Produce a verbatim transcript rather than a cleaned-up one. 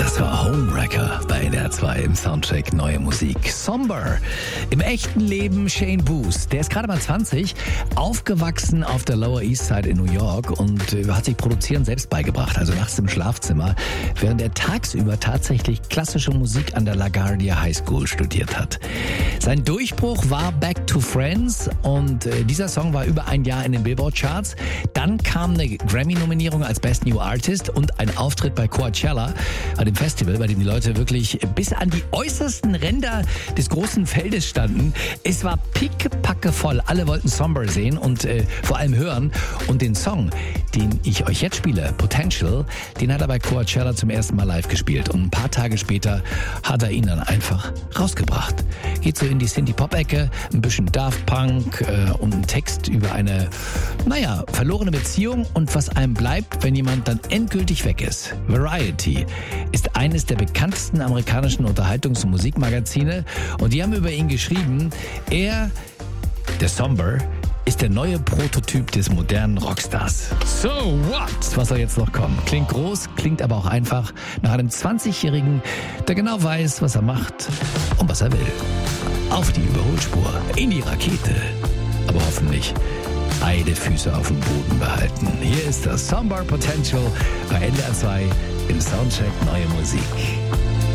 Das war Homewrecker bei N D R zwei im Soundcheck Neue Musik. Somber. Im echten Leben Shane Boos. Der ist gerade mal zwanzig, aufgewachsen auf der Lower East Side in New York und äh, hat sich Produzieren selbst beigebracht, also nachts im Schlafzimmer, während er tagsüber tatsächlich klassische Musik an der LaGuardia High School studiert hat. Sein Durchbruch war Back to Friends und äh, dieser Song war über ein Jahr in den Billboard-Charts. Dann kam eine Grammy-Nominierung als Best New Artist und ein Auftritt bei Coachella, bei dem Festival, bei dem die Leute wirklich bis an die äußersten Ränder des großen Feldes standen. Es war pickepacke voll. Alle wollten Somber sehen und äh, vor allem hören. Und den Song, den ich euch jetzt spiele, Potential, den hat er bei Coachella zum ersten Mal live gespielt. Und ein paar Tage später hat er ihn dann einfach rausgebracht. Geht so in die Synthie-Pop-Ecke, ein bisschen Daft Punk äh, und ein Text über eine, naja, verlorene Beziehung und was einem bleibt, wenn jemand dann endgültig weg ist. Variety ist eines der bekanntesten amerikanischen Unterhaltungs- und Musikmagazine und die haben über ihn geschrieben, er, der Somber, ist der neue Prototyp des modernen Rockstars. So what? Was soll jetzt noch kommen? Klingt groß, klingt aber auch einfach nach einem zwanzigjährigen, der genau weiß, was er macht und was er will. Auf die Überholspur, in die Rakete, aber hoffentlich beide Füße auf dem Boden behalten. Hier ist das Somber Potential bei N D R zwei im Soundcheck Neue Musik.